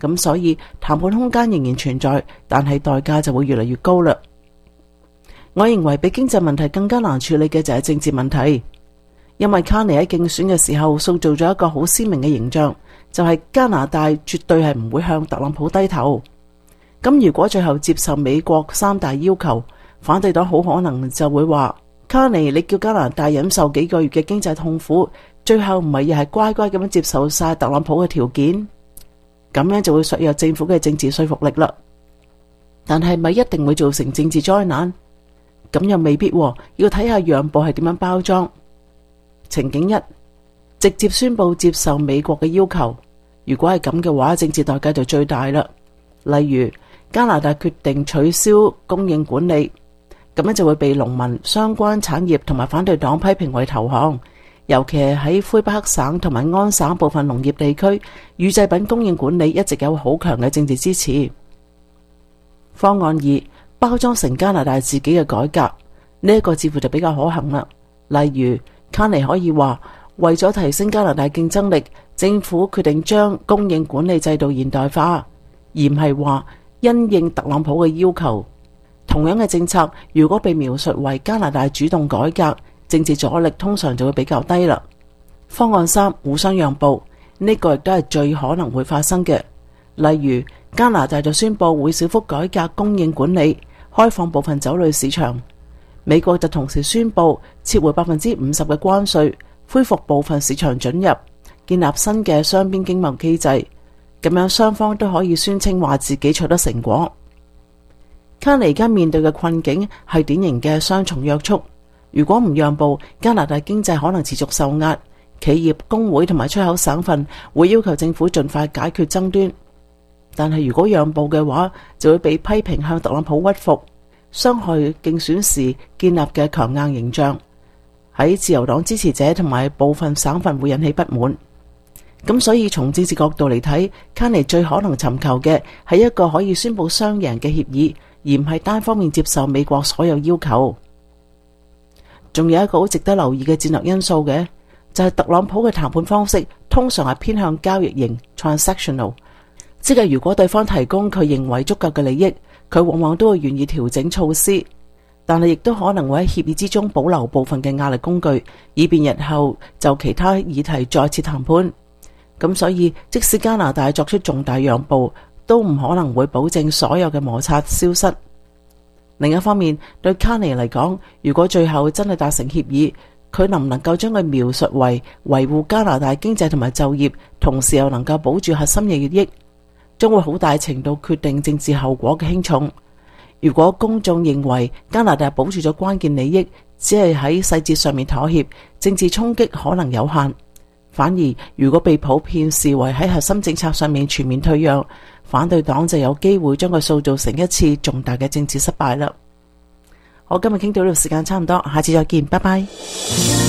咁所以談判空間仍然存在，但係代價就會越嚟越高啦。我認為比經濟問題更加難處理嘅就係政治問題，因為卡尼喺競選嘅時候塑造咗一個好鮮明嘅形象，就係加拿大絕對係唔會向特朗普低頭。咁如果最後接受美國三大要求，反對黨好可能就會話：卡尼，你叫加拿大忍受幾個月嘅經濟痛苦，最後唔係又係乖乖咁樣接受晒特朗普嘅條件？咁樣就會削弱政府嘅政治說服力啦。但係咪一定會造成政治災難？咁又未必，要睇下讓步係點樣包裝。情景一，直接宣布接受美國嘅要求。如果係咁嘅話，政治代價就最大啦。例如加拿大決定取消供應管理，咁樣就會被農民、相關產業同埋反對黨批評為投降。尤其係喺魁北克省同埋安省部分農業地區，乳製品供應管理一直有好強嘅政治支持。方案二，包裝成加拿大自己嘅改革，呢一個似乎就比較可行啦。例如卡尼可以話，為咗提升加拿大競爭力，政府決定將供應管理制度現代化，而唔係話因應特朗普嘅要求。同樣嘅政策，如果被描述為加拿大主動改革，政治阻力通常就會比較低啦。方案三，互相讓步，呢個亦都係最可能會發生嘅。例如加拿大就宣布會小幅改革供應管理，開放部分酒類市場。美國就同時宣布撤回50%嘅關稅，恢復部分市場准入，建立新嘅雙邊經貿機制。咁樣雙方都可以宣稱話自己取得成果。卡尼而家面對嘅困境係典型嘅雙重約束。如果唔讓步，加拿大經濟可能持續受壓，企業、工會同埋出口省份會要求政府盡快解決爭端。但係如果讓步嘅話，就會被批評向特朗普屈服，傷害競選時建立嘅強硬形象，喺自由黨支持者同埋部分省份會引起不滿。咁所以從政治角度嚟睇，卡尼最可能尋求嘅係一個可以宣布雙贏嘅協議，而唔係單方面接受美國所有要求。仲有一個好值得留意嘅戰略因素嘅，就係特朗普嘅談判方式通常係偏向交易型 transactional， 即係如果對方提供佢認為足夠嘅利益，佢往往都會願意調整措施，但係亦都可能會喺協議之中保留部分嘅壓力工具，以便日後就其他議題再次談判。咁所以即使加拿大作出重大讓步，都唔可能會保證所有嘅摩擦消失。另一方面，對卡尼嚟講，如果最後真係達成協議，佢能唔能夠將佢描述為維護加拿大經濟同埋就業，同時又能夠保住核心嘅利益，將會好大程度決定政治後果嘅輕重。如果公眾認為加拿大保住咗關鍵利益，只係喺細節上面妥協，政治衝擊可能有限。反而如果被普遍視為喺核心政策上面全面退讓，反對黨就有機會將佢塑造成一次重大嘅政治失敗啦。好，今日傾到呢度時間差唔多，下次再見，拜拜。